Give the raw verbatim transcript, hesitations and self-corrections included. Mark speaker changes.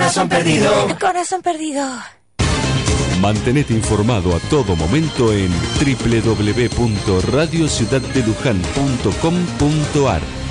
Speaker 1: corazón perdido.
Speaker 2: Corazón perdido.
Speaker 3: Mantenete informado a todo momento en doble u doble u doble u punto radio ciudad de luján punto com punto ar.